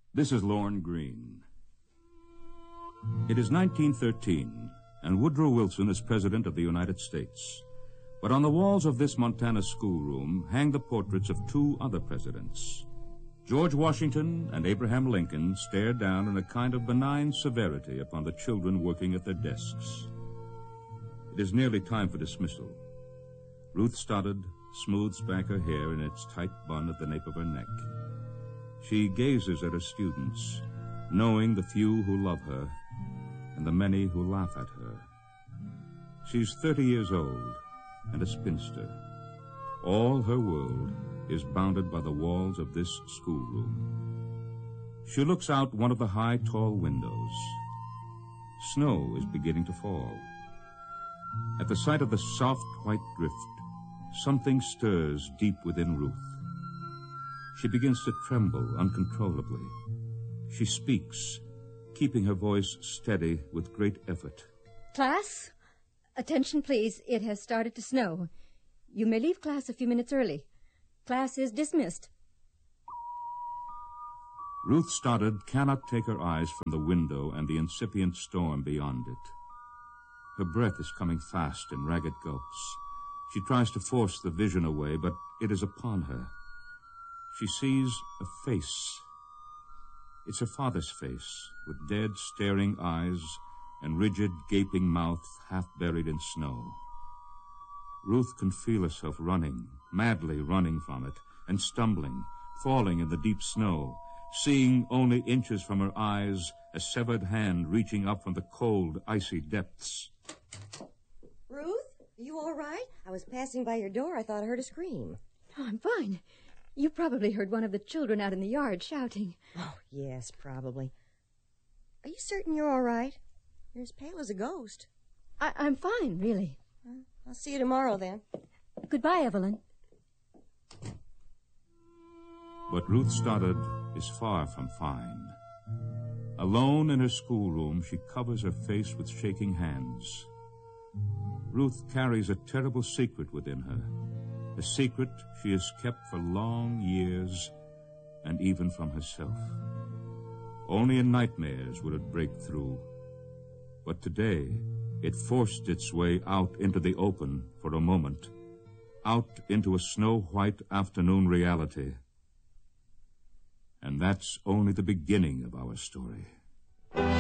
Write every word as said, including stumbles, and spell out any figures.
This is Lorne Greene. It is nineteen thirteen, and Woodrow Wilson is President of the United States. But on the walls of this Montana schoolroom hang the portraits of two other presidents. George Washington and Abraham Lincoln stare down in a kind of benign severity upon the children working at their desks. It is nearly time for dismissal. Ruth Stoddard smooths back her hair in its tight bun at the nape of her neck. She gazes at her students, knowing the few who love her and the many who laugh at her. She's thirty years old and a spinster. All her world is bounded by the walls of this schoolroom. She looks out one of the high, tall windows. Snow is beginning to fall. At the sight of the soft white drift, something stirs deep within Ruth. She begins to tremble uncontrollably. She speaks, keeping her voice steady with great effort. Class, attention please. It has started to snow. You may leave class a few minutes early. Class is dismissed. Ruth Stoddard cannot take her eyes from the window and the incipient storm beyond it. Her breath is coming fast in ragged gulps. She tries to force the vision away, but it is upon her. She sees a face. It's her father's face, with dead, staring eyes and rigid, gaping mouth half buried in snow. Ruth can feel herself running, madly running from it, and stumbling, falling in the deep snow, seeing only inches from her eyes a severed hand reaching up from the cold, icy depths. Ruth, are you all right? I was passing by your door. I thought I heard a scream. Oh, I'm fine. You probably heard one of the children out in the yard shouting. Oh, yes, probably. Are you certain you're all right? You're as pale as a ghost. I- I'm fine, really. Well, I'll see you tomorrow, then. Goodbye, Evelyn. But Ruth Stoddard is far from fine. Alone in her schoolroom, she covers her face with shaking hands. Ruth carries a terrible secret within her, a secret she has kept for long years and even from herself. Only in nightmares would it break through. But today, it forced its way out into the open for a moment, out into a snow-white afternoon reality. And that's only the beginning of our story.